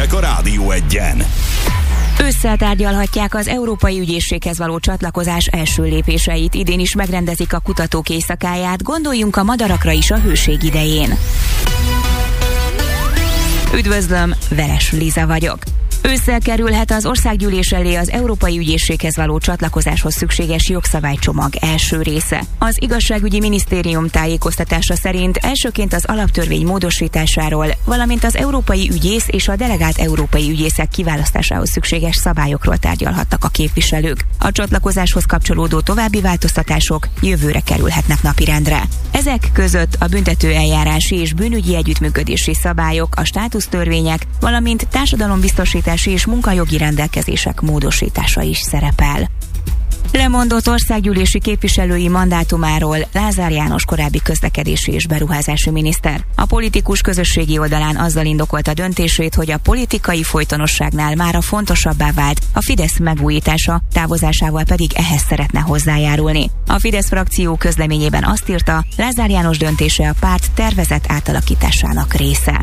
hírek a Rádió Egyen. Ősszel tárgyalhatják az Európai Ügyészséghez való csatlakozás első lépéseit. Idén is megrendezik a kutatók éjszakáját, gondoljunk a madarakra is a hőség idején. Üdvözlöm, Veres Liza vagyok. Ősszel kerülhet az országgyűlés elé az Európai Ügyészséghez való csatlakozáshoz szükséges jogszabálycsomag első része. Az Igazságügyi Minisztérium tájékoztatása szerint elsőként az alaptörvény módosításáról, valamint az európai ügyész és a delegált európai ügyészek kiválasztásához szükséges szabályokról tárgyalhattak a képviselők. A csatlakozáshoz kapcsolódó további változtatások jövőre kerülhetnek napirendre. Ezek között a büntetőeljárási és bűnügyi együttműködési szabályok, a státusztörvények, valamint társadalombiztosítási és munkajogi rendelkezések módosítása is szerepel. Lemondott országgyűlési képviselői mandátumáról Lázár János korábbi közlekedési és beruházási miniszter. A politikus közösségi oldalán azzal indokolta döntését, hogy a politikai folytonosságnál mára fontosabbá vált a Fidesz megújítása, távozásával pedig ehhez szeretne hozzájárulni. A Fidesz frakció közleményében azt írta, Lázár János döntése a párt tervezett átalakításának része.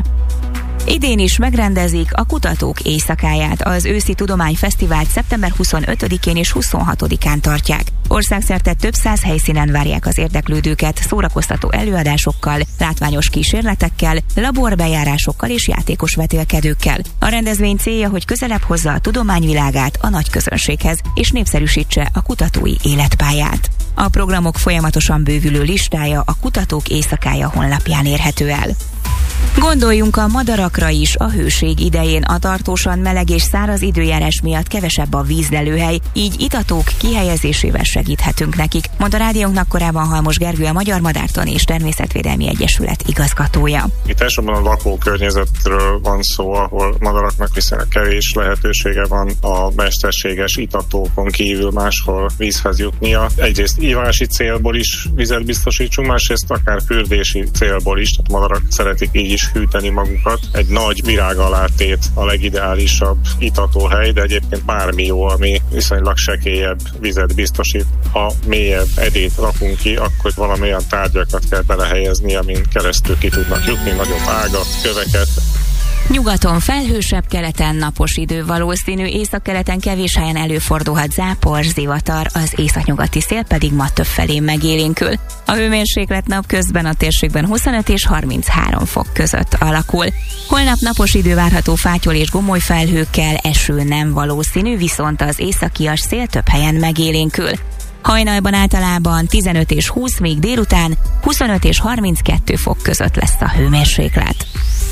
Idén is megrendezik a kutatók éjszakáját. Az őszi tudományfesztivált szeptember 25-én és 26-án tartják. Országszerte több száz helyszínen várják az érdeklődőket szórakoztató előadásokkal, látványos kísérletekkel, laborbejárásokkal és játékos vetélkedőkkel. A rendezvény célja, hogy közelebb hozza a tudományvilágát a nagy közönséghez és népszerűsítse a kutatói életpályát. A programok folyamatosan bővülő listája a Kutatók Éjszakája honlapján érhető el. Gondoljunk a madarakra is a hőség idején. A tartósan meleg és száraz időjárás miatt kevesebb a vízlelőhely, így itatók kihelyezésével segíthetünk nekik, mondta rádiónknak korábban Halmos Gergő, a Magyar Madártani és Természetvédelmi Egyesület igazgatója. Itt elsősorban a lakókörnyezetről van szó, ahol madaraknak viszonylag kevés lehetősége van a mesterséges itatókon kívül máshol vízhez jutnia. Egyrészt ívási célból is vizet biztosítsunk, másrészt akár fürdési célból is, tehát madarak szeretik így is hűteni magukat. Egy nagy virágalátét a legideálisabb itatóhely, de egyébként bármi jó, ami viszonylag sekélyebb vizet biztosít. Ha mélyebb edét rakunk ki, akkor valamilyen tárgyakat kell belehelyezni, amin keresztül ki tudnak jutni, nagyobb ágat, köveket. Nyugaton felhősebb, keleten napos idő valószínű, északkeleten kevés helyen előfordulhat zápor, zivatar, az északnyugati szél pedig ma többfelé megélénkül. A hőmérséklet napközben a térségben 25 és 33 fok között alakul. Holnap napos idő várható fátyol és gomoly felhőkkel, eső nem valószínű, viszont az északias szél több helyen megélénkül. Hajnalban általában 15 és 20, míg délután 25 és 32 fok között lesz a hőmérséklet.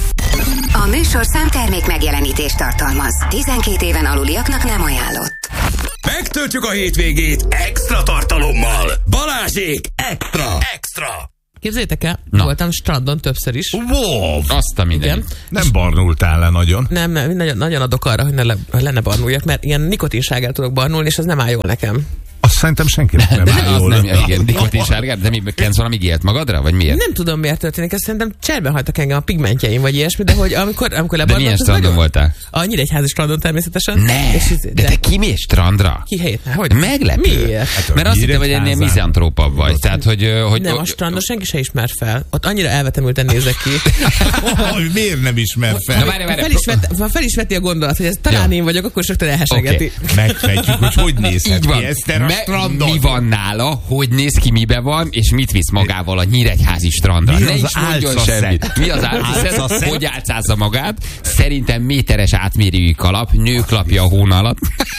A műsorszám termék megjelenítést tartalmaz. 12 éven aluliaknak nem ajánlott. Megtöltjük a hétvégét extra tartalommal. Balázsék extra. Képzeljétek el, voltam strandon többször is. Wow, azt a minden. Nem barnultál le nagyon? Nem, nagyon adok arra, hogy ne barnuljak, mert ilyen nikotinsárgát tudok barnulni, és az nem áll jól nekem. Azt szerintem senkinek nem áll jól. Nem, igen, nikotinsárgát, de mi kensz valami ígért magadra, vagy miért? Nem tudom, miért történik, ezt szerintem cserben hagytak engem a pigmentjeim, vagy ilyesmi, de hogy amikor lebarnult... De milyen strandon voltál? A Nyíregyházi strandon természetesen. De te kimész strandra? Ki helyett? Hogy? Meglepő. Miért? Hát mert azt hittem, hogy ennél mizantrópabb vagy. Tehát, hogy nem, a strandon senki se ismer fel. Ott annyira elvetemülten nézek ki. Miért nem ismer fel? Ha fel is veti a gondolat, hogy ez talán én vagyok, akkor soktól elhesegeti. Megfejtjük, hogy nézhet ki Eszter a strandon. Mi van nála, hogy néz ki, mibe van, és mit visz magával a Nyíregyházi strandra. Mi az álcaszett? Mi az álcaszett? Hogy álcázza magát? Szerintem méteres átmérőjű kalap, nőklapja a hóna alatt.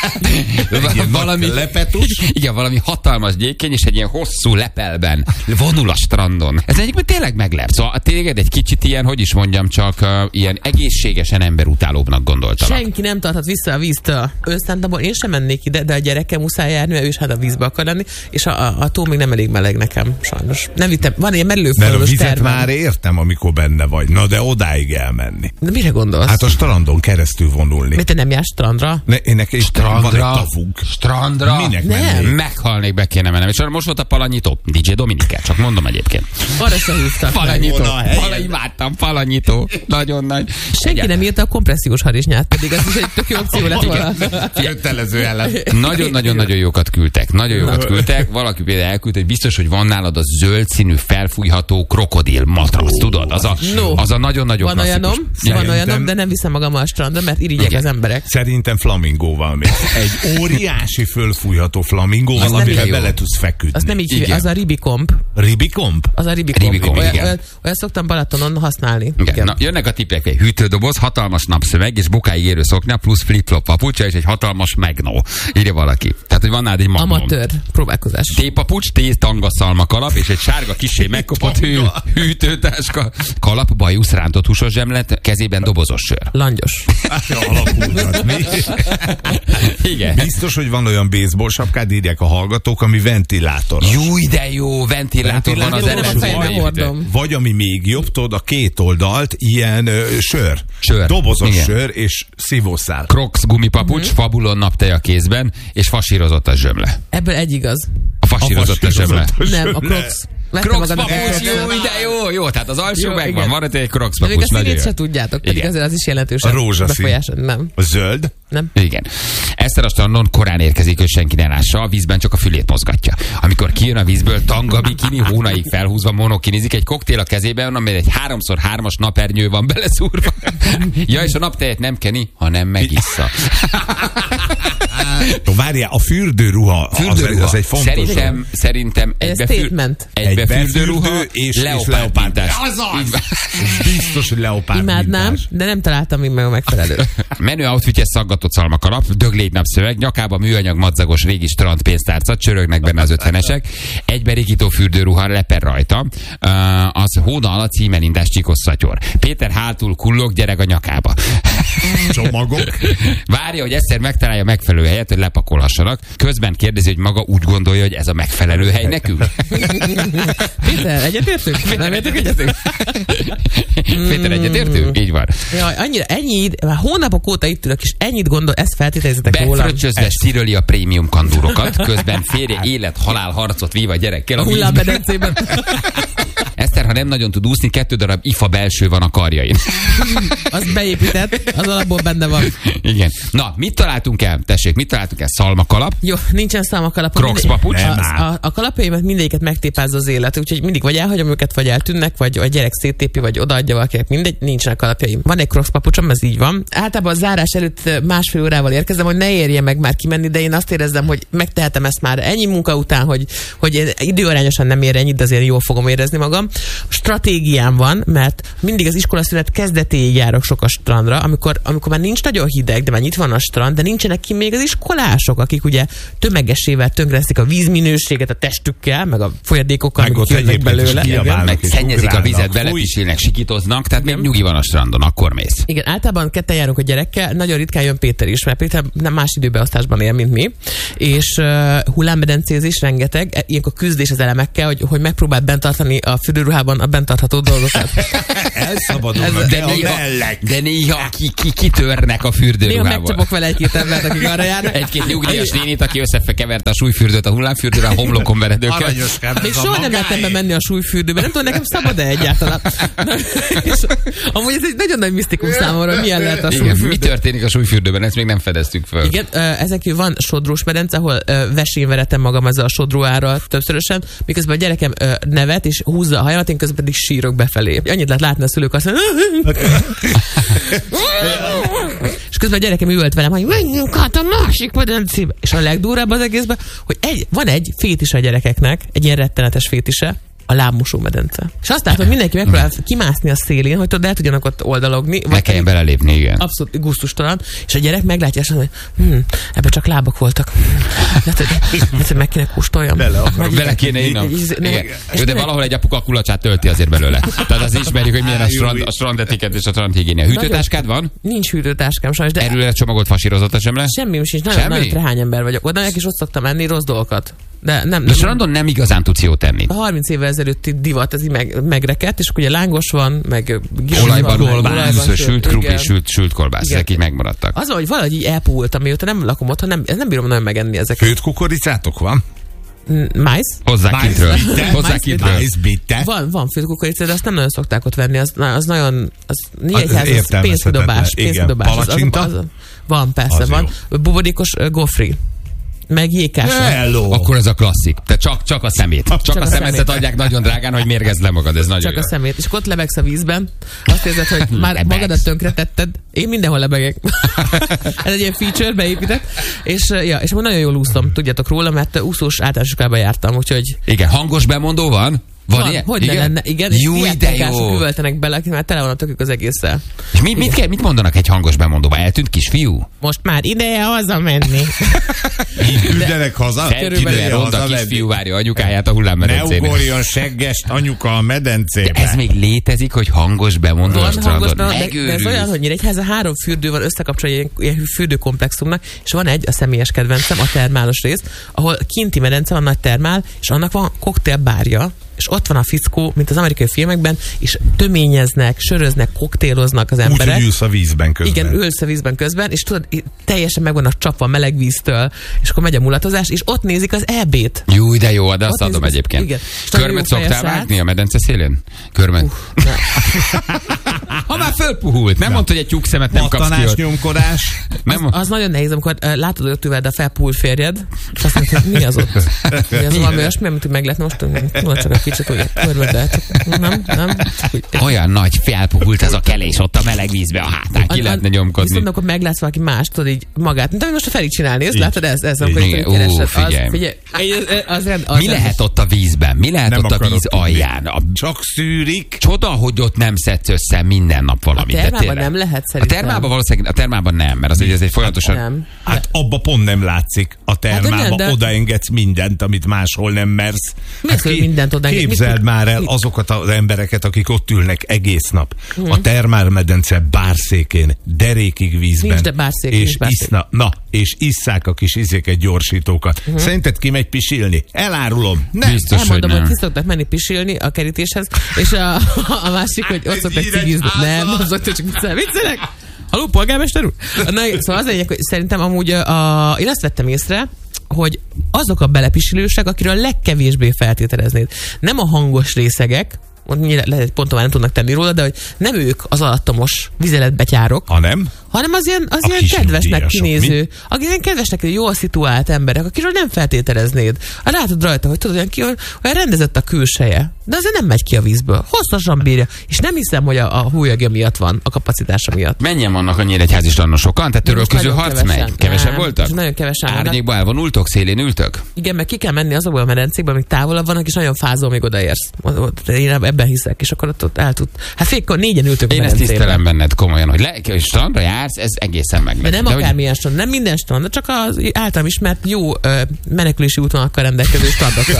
Valami lepetus. Igen, valami hatalmas gyékény, és egy ilyen hosszú lepelben vonul a strandon. Ez egyébként tényleg meglep. Szóval tényleg egy kicsit ilyen, hogy is mondjam, csak ilyen egészségesen emberutálóbbnak gondoltalak. Senki nem tarthat vissza a víztől. Őszántamból én sem mennék ide, de a gyerekem muszáj járni, mert ő is hát a vízbe akar lenni, és a tó még nem elég meleg nekem, sajnos. Nem vittem, van ilyen merülőforrós tervem. Mert a vizet már értem, amikor benne vagy. Na, de odáig elmenni. De mire gondolsz? Hát a strandon keresztül vonulni. Mert te nem jársz strandra? Nekem strandra? Strandra? Minek nem. mennék? Meghalnék, be kéne mennem. És most volt a palanyító. DJ Dominikát, csak mondom egyébként. Arra se hívtak. Palanyító. Imádtam, palanyító. Nagyon nagy. Senki nem írta a kompressziós harisnyát, pedig az is egy tök jó opció lett volna. Kötelező ellen. Nagyon-nagyon-nagyon jókat küldtek. küldtek. Nagyon jókat küldtek. Valaki például elküldte, hogy biztos, hogy van nálad a zöld színű felfújható krokodil matrac, tudod? Az a nagyon-nagyon klasszikus. Van olyanom, de nem viszem magam a strandra, mert irigyek az emberek. Szerintem flamingóval még. Egy óriási fölfújható flamingóval, amivel bele tudsz feküdni. Az nem így, az a ribikomb. Ribikomb? Az a ribikomb. Igen. Olyan szoktam Balatonon használni. Igen. Na, jönnek a tippek, egy hűtődoboz, hatalmas napszöveg, és bokáig érő szoknya, plusz flip-flop papucsa, és egy hatalmas megnó. Írja valaki. Tehát, hogy van nálad egy magnum. Amatőr próbálkozás. Tépapucs, tanga-szalma kalap, és egy sárga kissé megkopott hűtőtáska. Kalap, bajusz, rántott húsos zsemlet, kezében dobozos sör. Langyos. Igen. Biztos, hogy van olyan baseball sapkád, írják a hallgatók, ami ventilátoros. Júj, de jó, ventilátor van az előtt. Vagy ami még jobb, tudod, a két oldalt ilyen sör. Dobozos igen. sör és szívószál. Crocs gumipapucs, Fabulon napteja kézben, és fasírozott a zsömle. Ebből egy igaz. A fasírozott a zsömle. Nem, a Crocs. Crocs papucs, jó, tehát az alsó megvan, van egy Crocs papucs. Nagyon a színét se tudjátok, pedig azért az is jelentősen a rózsaszín. Nem. A zöld? Nem. Igen. Eszter a strandon korán érkezik, hogy senki ne lássa, a vízben csak a fülét mozgatja. Amikor kijön a vízből, tanga, bikini, hónaig felhúzva, monokinizik, egy koktél a kezében, amely egy 3x3-as napernyő van beleszúrva. Ja, és a naptejet nem keni, hanem megissza. Várjál, a fürdőruha. Az egy fontos. Szerintem egy fürdőruha és leopárdintás. Biztos, hogy leopárdintás. Imádnám, de nem találtam még meg a megfelelő. Menő outfitje szaggatott szalmakalap, döglégy napszöveg, nyakába műanyag madzagos régi strandpénztárca, csörögnek benne az 50-esek, egyberikító fürdőruha, leper rajta, az hóna alatt címelindás csíkos szatyor. Péter hátul kullog, gyerek a nyakába. Csomagok. Várja, hogy egyszer megtalálja megfelelő helyet, hogy lepakolhassanak. Közben kérdezi, hogy maga úgy gondolja, hogy ez a megfelelő hely nekünk. Péter, egyetértünk? Nem értünk egyetünk? Péter, egyetértünk? Így van. Jaj, már hónapok óta itt ülök, és ennyit gondol, ezt feltételezitek rólam. Befröccsözve sziröli a prémium kandúrokat, közben férje élet-halál harcot vív a gyerekkel. A hullámmedencében. Eszter, ha nem nagyon tud úszni, 2 darab ifa belső van a karjain. Az beépített, az alapból benne van. Igen. Na, mit találtunk el? Tessék, mit találtunk el? Szalmakalap? Jó, nincsen szalmakalap. Crocs papucs? A kalapjaimat mindegyiket megtépázza az élet, úgyhogy mindig vagy elhagyom őket, vagy eltűnnek, vagy a gyerek széttépi, vagy odaadja valakinek, mindegy, nincsenek kalapjaim. Van egy Crocs papucsom, ez így van. Általában a zárás előtt 1,5 órával érkezem, hogy ne érje meg már kimenni, de én azt érezzem, hogy megtehetem ezt már ennyi munka után, hogy időarányosan nem ér ennyit, de azért jól fogom érezni magam. Stratégiám van, mert mindig az iskolaszünet kezdetéig járok sok a strandra, amikor már nincs nagyon hideg, de már nyitva van a strand, de nincsenek ki még az iskolások, akik ugye tömegesével tönkreteszik a vízminőséget a testükkel, meg a folyadékokkal, meg jönnek belőle. Meg szennyezik a vizet, belepisélnek, sikítoznak, tehát még nyugi van a strandon, akkor mész. Igen, általában ketten járunk a gyerekkel, nagyon ritkán jön Péter is, mert Péter nem más időbeosztásban él, mint mi, és hullámmedencézés rengeteg, ilyenkor küzdés az elemekkel, hogy megpróbáld bent tartani a fürdőruhában a benttartható dolgokat. Elszabadulnak. De néha kitörnek a fürdőruhából. Néha megcsapok vele egy-két embert, akik arra járnak. Egy-két nyugdíjas nénit, aki összekeverte a súlyfürdőt a hullámfürdőre, a homlokon veredőkkel. Még soha nem lehetem bemenni a súlyfürdőbe, nem tudom, nekem szabad-e egyáltalán. Amúgy ez egy nagyon nagy misztikum számomra, hogy milyen lehet a súlyfürdő. Mi történik a súlyfürdőben, ezt még nem fedeztük föl. Igen, ezek van sodrós medence, ahol vesén veretem magam ezzel a sodróára többszörösen, miközben a gyerekem nevet és húzza a hajamat, én közben pedig sírok befelé. Annyit lehet látni a szülők, azt mondja, és közben a gyerekem üvölt velem, hogy menjünk át a másik medencébe. És a legdurvább az egészben, hogy van egy fétise a gyerekeknek, egy ilyen rettenetes fétise, a lábmosó medence. És azt látom, hogy mindenki megpróbál kimászni a szélén, hogy el tudjanak ott oldalogni. Ne kelljen belelépni, igen. Abszolút gusztustalan. És a gyerek meglátja, és mondja, ebben csak lábak voltak. Lehet, hogy meg kéne kóstoljam. Bele kéne innom. De valahol egy apuka kulacsát tölti azért belőle. Tehát azt ismerjük, hogy milyen a strandetiket és a strandhigiénia. Hűtőtáskád van? Nincs hűtőtáskám sajnos. Erről csomagolt fasírozott a zsemle? Semmi sincs. Nagyon trehány ember vagyok. Oda és ott szoktam enni rossz dolgokat. De a strandon nem igazán tudsz jót tenni. 30 évvel ezelőtti divat, ez így megrekedt, és akkor ugye lángos van, meg olajban kolbász, sült krumpli, sült kolbász, ezek így megmaradtak. Az, hogy valahogy így elpúltam, mióta nem lakom otthon, nem bírom nagyon megenni ezeket. Főtt kukoricátok van? Májsz? Hozzá kintről. Van főtt kukorica, de azt nem nagyon szokták ott venni, az nagyon pénzkidobás. Palacsinta? Van, persze, van. Bubodékos gofri. meg jégkásra. Hello. Akkor ez a klasszik. Tehát csak a szemét. Csak a szemetet adják nagyon drágán, hogy mérgezd le magad. Ez nagyon Csak jó. a szemét. És akkor ott lebegsz a vízben. Azt érzed, hogy már magadat tönkretetted. Én mindenhol lebegek. Ez egy ilyen feature beépített. És akkor nagyon jól úszom, tudjátok róla, mert úszós általános iskolában jártam, úgyhogy... Igen, hangos bemondó van? Van ilyen? Hogy igen? ne lenne, igen. Jó, és de ilyen jó. üvöltenek bele, aki már tele van a tökük az egésszel. És mit mondanak egy hangos bemondóba? Eltűnt kisfiú? Most már ideje hazamenni. Így küldenek haza? Felkímélően ronda a kisfiú várja anyukáját a hullámmedencén. Ne ugorjon seggest anyuka a medencébe. Ez még létezik, hogy hangos bemondó a strandon? De ez olyan, hogy Nyíregyházan 3 fürdő van összekapcsolva ilyen fürdőkomplexumnak, és van egy, a személyes kedvencem, a termálos rész, ahol kinti medence van, nagy termál, és annak van koktélbárja, és ott van a fickó, mint az amerikai filmekben, és töményeznek, söröznek, koktéloznak az emberek. Úgy, hogy ülsz a vízben közben. Igen, ülsz a vízben közben, és tudod, teljesen meg van a csapva meleg víztől, és akkor megy a mulatozás, és ott nézik az EB-t. Jó, de jó, de azt Ott adom nézik, egyébként. igen. Körmöt szoktál vágni a medence szélén? Körmöt? Ha már fölpuhult, nem mondta, hogy egy tyúkszemet nem kapsz ki. Pattanás, nyomkodás. Az nagyon nehéz, amikor látod, hogy ott üled a felpuhul férjed, és azt mondod, hogy mi az ott? Mi az valami olyasmi, amit meg lehet most tudod, csak egy kicsit úgy körbedet. Nem. Olyan nagy felpuhult ez a kelés ott a meleg vízbe a hátán, ki lehetne nyomkodni. Viszont akkor meglátsz valaki más, tudod így magát. Mint ami most a Feri csinálni, ezt látod, ez amikor így keresed. Figyelj. Mi lehet ott a vízben? Mi lehet ott a víz alján? Csak szűrik. Csoda, hogy ott nem szedsz össze minden nap valamit. A termában nem lehet A szerintem. termában valószínűleg, a termában nem, mert ez egy folyamatosan... Nem. Hát abba pont nem látszik. A termába de... odaengedsz mindent, amit máshol nem mersz. Hát mindent odaengedsz? Képzeld már el azokat az embereket, akik ott ülnek egész nap. A termálmedence bárszékén, derékig vízben. Nincs, de bárszék, és nincs bárszék. és isszák a kis izéket, gyorsítókat. Szerinted kimegy pisilni? Elárulom. Nem. Biztos, elmondom, hogy hogy nem. ki szoktak menni pisilni a kerítéshez, és a másik, hogy ott szoktak cigizni. Nem, az ott csak viccelek. Halló, polgármester úr? Na, szóval az lényeg, hogy szerintem amúgy én azt vettem észre, hogy azok a belepisilősek, akiről a legkevésbé feltételeznéd. Nem a hangos részegek, lehet, hogy pontosan nem tudnak tenni róla, de hogy nem ők az alattomos vizeletbetyárok, hanem az ilyen kedvesnek kinéző, akik ilyen kedvesnek, jól szituált emberek, akiről nem feltételeznéd. Látod rajta, hogy tudod, olyan rendezett a külseje, de azért nem megy ki a vízből. Hosszasan bírja. És nem hiszem, hogy a hólyagja miatt van, a kapacitása miatt. Mennyien vannak a nyíregyházi strandon? Sokan? Tehát török közül harc megy? Kevesebb voltak? Nagyon kevesen vannak. Árnyékba elvonultok? Szélén ültök? Igen, meg ki kell menni azokból a medencékbe, amik távolabb vannak, és nagyon fázol, még odaérsz. Én ebben hiszek, és akkor ott el tud. Hát fékkor 4-en ültök a Én ezt tisztelem benned komolyan, hogy strandra jársz, ez egészen meglepő. De nem akármilyen strand, nem minden strand, de csak az általam ismert jó menekülési útvonalakkal rendelkező strandokra.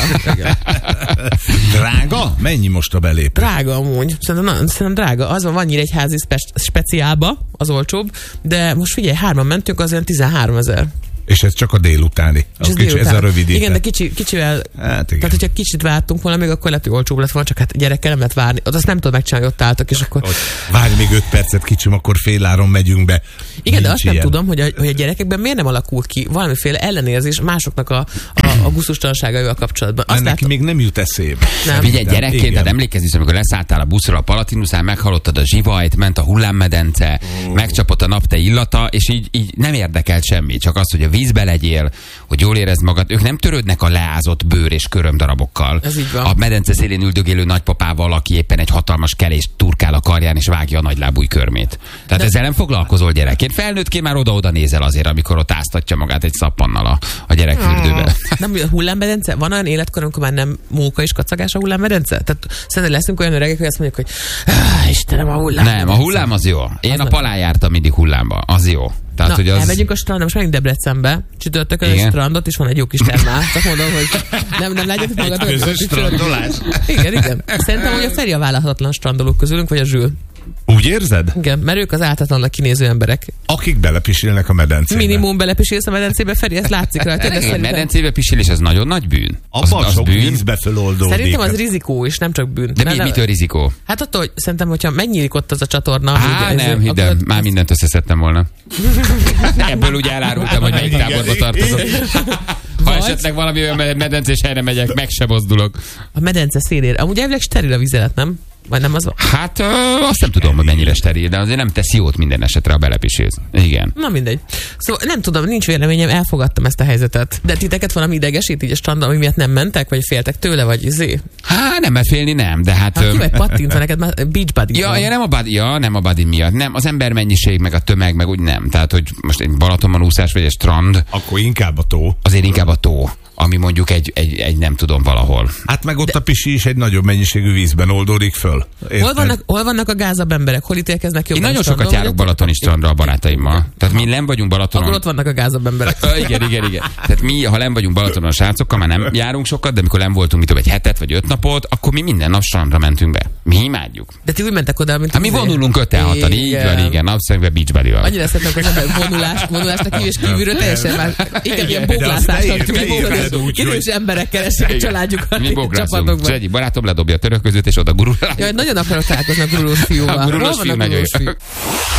Drága? Mennyi most a belépő? Drága amúgy. Szerintem drága. Az van Nyíregyházi speciálba, az olcsóbb, de most figyelj, 3-an mentünk, az olyan 13 000. És ez csak a délutáni. Ez a rövidített. Igen, de kicsivel. Hát igen. Tehát, hogyha kicsit vártunk volna, még akkor lehet, hogy olcsóbb lett volna, csak hát gyerekkel nem lehet várni. Ott azt nem tudod megcsinálni, hogy ott álltak, és akkor... Várj még 5 percet, kicsim, akkor féláron megyünk be. Igen, de azt nem tudom, hogy a gyerekekben miért nem alakul ki valamiféle ellenérzés másoknak a gusztustalanságaival kapcsolatban. Azt neki még nem jut eszébe. Figyelj, gyerekként, tehát emlékezz, amikor leszálltál a buszra a Palatinuszán, meghallottad a zsivajt, ment a hullámmedence, megcsapott a napte illata, és így nem érdekelt semmi, csak az, hogy a vízbe legyél, hogy jól érezd magad. Ők nem törődnek a leázott bőr és körömdarabokkal. Ez így van. A medence szélén üldögélő nagypapával, aki éppen egy hatalmas kelést turkál a karján és vágja a nagylábúj körmét. Tehát ezzel nem foglalkozol gyerekként. Felnőttként már oda-oda nézel azért, amikor ott áztatja magát egy szappannal a gyerekfürdőbe. Nem, a hullámmedence? Van olyan életkor, amikor már nem móka és kacagás a hullámmedence? Tehát szerintem leszünk olyan öregek, hogy azt mondjuk, hogy Istenem, a hullámmedence. Nem, a hullám az jó. Én a Palán jártam mindig hullámba. Az jó. Tehát, na, hogy az... elmegyünk a strandra, most megyünk Debrecenbe, csütörtökön egy strandot, és van egy jó kis termál. Csak mondom, hogy nem látjátok magad. Egy közös strandolás. Igen. Szerintem, hogy a Feri a választhatatlan strandolók közülünk, vagy a Zsül. Úgy érzed? Igen, mert ők az áltatlannak kinéző emberek. Akik belepisilnek a medencébe. Minimum belepisilsz a medencébe, Feri, ezt látszik rajta. Egy medencébe pisilés, ez nagyon nagy bűn. Abban sok vízbe föloldódik. Szerintem az rizikó is, nem csak bűn. De mitől rizikó? Hát attól, hogy szerintem, hogyha megnyílik ott az a csatorna... Nem, hidd el, már mindent összeszedtem volna. Ebből úgy elárultam, hogy melyik táborba tartozom. Ha esetleg valami olyan medencés helyre megyek, meg se mozdulok. A medence szélére. Amúgy elvileg steril a vizelet, nem? Vagy nem az van? Hát azt nem tudom, hogy mennyire steril, de azért nem tesz jót minden esetre a belepiséz. Igen. Na mindegy. Szóval nem tudom, nincs véleményem, elfogadtam ezt a helyzetet. De titeket valami idegesít így a strandon, ami miatt nem mentek, vagy féltek tőle, vagy izé? Nem, mert félni nem, de hát... ki vagy pattintva neked már beach buddy. Nem a buddy miatt. Nem, az embermennyiség, meg a tömeg, meg úgy nem. Tehát, hogy most egy Balatonban úszás, vagy egy strand. Akkor inkább a tó. Azért inkább a tó, ami mondjuk egy nem tudom valahol. Hát meg ott a pisi is egy nagyobb mennyiségű vízben oldódik föl. Hol vannak a gázabb emberek? Hol ítélkeznek jobban? Én nagyon sokat járok balatoni strandra a barátaimmal. Tehát mi nem vagyunk Balatonon. Akkor ott vannak a gázabb emberek. Igen. Tehát mi, ha nem vagyunk Balatonon a srácokkal, már nem járunk sokat, de amikor nem voltunk egy hetet vagy 5 napot, akkor mi minden nap strandra mentünk be. Mi imádjuk. De ti úgy mentek oda, mint mi vonulunk 5-6-an, így van, igen, napszerűen beach buddy-val. Annyira szeretnek az ember vonulásnak és kívülről teljesen már inkább ilyen boglászásnak, idős emberek keresik a családjukat. Mi boglászunk. És egyik barátom ledobja a török között, és oda gurul. Jaj, nagyon akarok találkozni a gurulós fiúval. A gurulós fiú nagyon jó.